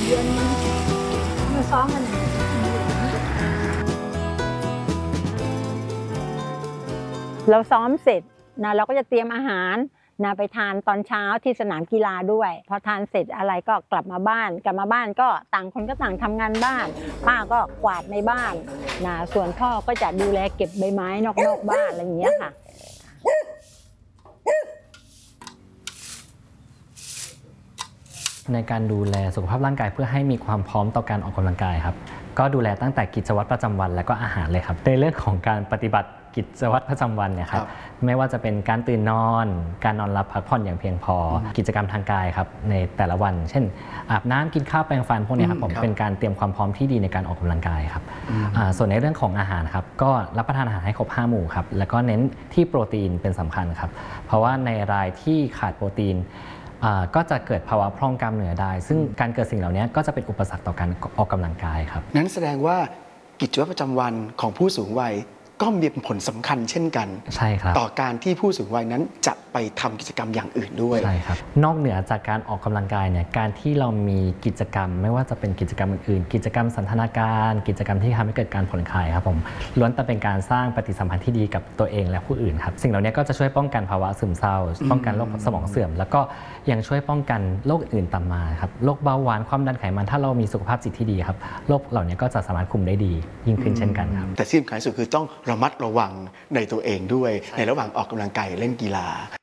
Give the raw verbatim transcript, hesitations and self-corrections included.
เดือนมาซ้อมกันเราซ้อมเสร็จนะเราก็จะเตรียมอาหารนะไปทานตอนเช้าที่สนามกีฬาด้วยพอทานเสร็จอะไรก็กลับมาบ้านกลับมาบ้านก็ต่างคนก็ต่างทำงานบ้านป้าก็กวาดในบ้านนะส่วนพ่อก็จะดูแลเก็บใบไม้นอกๆบ้านอะไรอย่างเงี้ยค่ะในการดูแลสุขภาพร่างกายเพื่อให้มีความพร้อมต่อการออกกำลังกายครับก็ดูแลตั้งแต่กิจวัตรประจำวันและก็อาหารเลยครับในเรื่องของการปฏิบัติกิจวัตรประจำวันเนี่ยครับไม่ว่าจะเป็นการตื่นนอนการนอนหลับพักผ่อนอย่างเพียงพอกิจกรรมทางกายครับในแต่ละวันเช่นอาบน้ำกินข้าวแปรงฟันพวกนี้ครับผมเป็นการเตรียมความพร้อมที่ดีในการออกกำลังกายครับส่วนในเรื่องของอาหารครับก็รับประทานอาหารให้ครบห้าหมู่ครับแล้วก็เน้นที่โปรตีนเป็นสำคัญครับเพราะว่าในรายที่ขาดโปรตีนก็จะเกิดภาวะพร่องกล้ามเนื้อได้ซึ่งการเกิดสิ่งเหล่านี้ก็จะเป็นอุปสรรคต่อการออกกำลังกายครับนั้นแสดงว่ากิจวัตรประจำวันของผู้สูงวัยก็มีผลสำคัญเช่นกันใช่ครับต่อการที่ผู้สูงวัยนั้นจะไปทำกิจกรรมอย่างอื่นด้วยใช่ครับนอกเหนือจากการออกกำลังกายเนี่ยการที่เรามีกิจกรรมไม่ว่าจะเป็นกิจกรรมอื่นๆกิจกรรมสันทนาการกิจกรรมที่ทำให้เกิดการผ่อนคลายครับผมล้วนแต่เป็นการสร้างปฏิสัมพันธ์ที่ดีกับตัวเองและผู้อื่นครับสิ่งเหล่านี้ก็จะช่วยป้องกันภาวะซึมเศร้าป้องกันโรคสมองเสื่อมแล้วก็ยังช่วยป้องกันโรคอื่นตามมาครับโรคเบาหวานความดันไขมันถ้าเรามีสุขภาพจิตที่ดีครับโรคเหล่านี้ก็จะสามารถคุมได้ดียิ่งขึ้นเช่นกันครับแต่ที่สำคัญที่สุดคือต้องระมัดระวังในตัวเองด้วยในระหว่างออกกำลังกายเล่นกีฬา